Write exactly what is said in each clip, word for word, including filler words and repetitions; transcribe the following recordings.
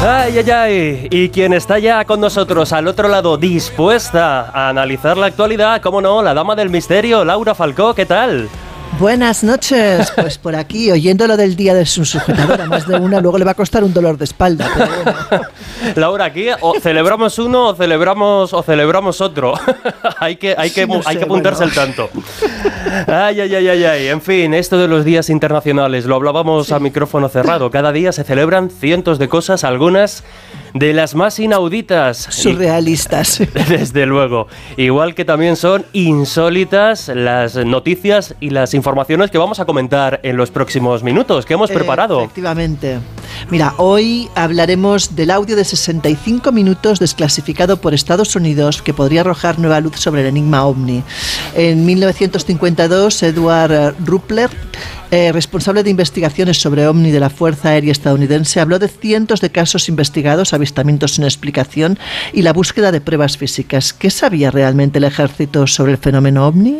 Ay, ay, ay. Y quien está ya con nosotros al otro lado, dispuesta a analizar la actualidad, cómo no, la dama del misterio, Laura Falcó, ¿qué tal? Buenas noches, pues por aquí, oyendo lo del día de su sujetadora, más de una, luego le va a costar un dolor de espalda. Pero bueno. Laura, aquí o celebramos uno o celebramos o celebramos otro. hay que, hay que, Sí, no hay sé, que apuntarse bueno. al tanto. Ay, ay, ay, ay, ay. En fin, esto de los días internacionales, lo hablábamos sí. a micrófono cerrado. Cada día se celebran cientos de cosas, algunas de las más inauditas. Surrealistas. Y, desde luego. Igual que también son insólitas las noticias y las informaciones que vamos a comentar en los próximos minutos. ¿Qué hemos preparado? Efectivamente. Mira, hoy hablaremos del audio de sesenta y cinco minutos desclasificado por Estados Unidos que podría arrojar nueva luz sobre el enigma OVNI. En mil novecientos cincuenta y dos, Edward Ruppler, eh, responsable de investigaciones sobre OVNI de la Fuerza Aérea Estadounidense, habló de cientos de casos investigados, avistamientos sin explicación y la búsqueda de pruebas físicas. ¿Qué sabía realmente el ejército sobre el fenómeno OVNI?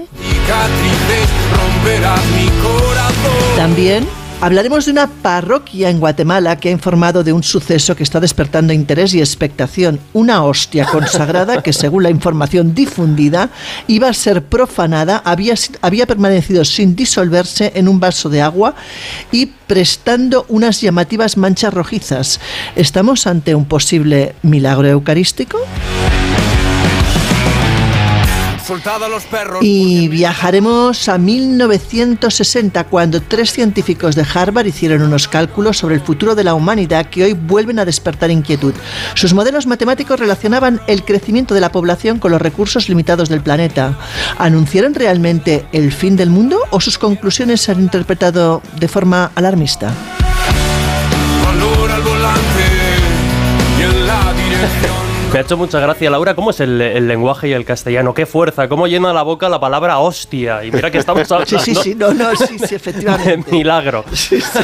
También hablaremos de una parroquia en Guatemala que ha informado de un suceso que está despertando interés y expectación. Una hostia consagrada que, según la información difundida, iba a ser profanada, había, había permanecido sin disolverse en un vaso de agua y prestando unas llamativas manchas rojizas. ¿Estamos ante un posible milagro eucarístico? Y viajaremos a mil novecientos sesenta, cuando tres científicos de Harvard hicieron unos cálculos sobre el futuro de la humanidad que hoy vuelven a despertar inquietud. Sus modelos matemáticos relacionaban el crecimiento de la población con los recursos limitados del planeta. ¿Anunciaron realmente el fin del mundo o sus conclusiones se han interpretado de forma alarmista? Valor al volante y en la dirección. Me ha hecho mucha gracia, Laura, cómo es el, el lenguaje y el castellano, qué fuerza, cómo llena la boca la palabra hostia. Y mira que estamos hablando sí, sí, sí, no, no, sí, sí, efectivamente. de milagro. Sí, sí.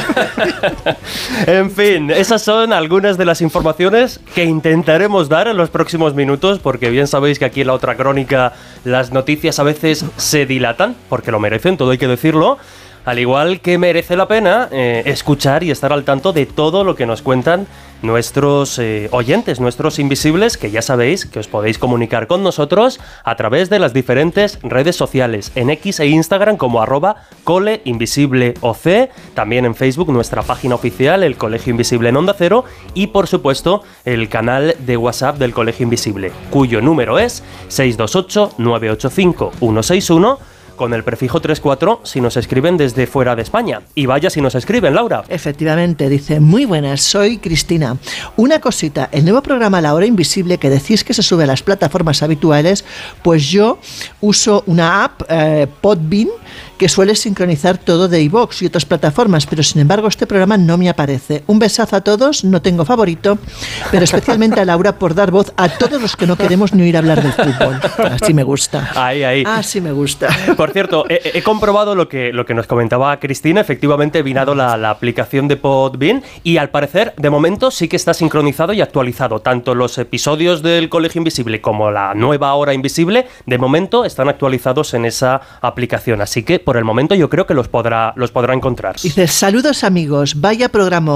En fin, esas son algunas de las informaciones que intentaremos dar en los próximos minutos, porque bien sabéis que aquí en La Otra Crónica las noticias a veces se dilatan, porque lo merecen, todo hay que decirlo. Al igual que merece la pena eh, escuchar y estar al tanto de todo lo que nos cuentan nuestros eh, oyentes, nuestros invisibles, que ya sabéis que os podéis comunicar con nosotros a través de las diferentes redes sociales, en X e Instagram como arroba coleinvisibleoc, también en Facebook nuestra página oficial, el Colegio Invisible en Onda Cero, y por supuesto el canal de WhatsApp del Colegio Invisible, cuyo número es seis dos ocho, nueve ocho cinco, uno seis uno, con el prefijo treinta y cuatro si nos escriben desde fuera de España. Y vaya si nos escriben, Laura. Efectivamente, dice: muy buenas, soy Cristina. Una cosita, el nuevo programa La Hora Invisible que decís que se sube a las plataformas habituales, pues yo uso una app, eh, Podbean, que suele sincronizar todo de iVoox y otras plataformas, pero sin embargo este programa no me aparece. Un besazo a todos, no tengo favorito, pero especialmente a Laura por dar voz a todos los que no queremos ni oír hablar del fútbol. Así me gusta. Ahí, ahí. Así me gusta. Por cierto, he, he comprobado lo que, lo que nos comentaba Cristina. Efectivamente, he vinado la, la aplicación de Podbean y al parecer, de momento, sí que está sincronizado y actualizado. Tanto los episodios del Colegio Invisible como la nueva Hora Invisible, de momento, están actualizados en esa aplicación. Así que, por el momento, yo creo que los podrá, los podrá encontrar. Dice: saludos amigos, vaya programa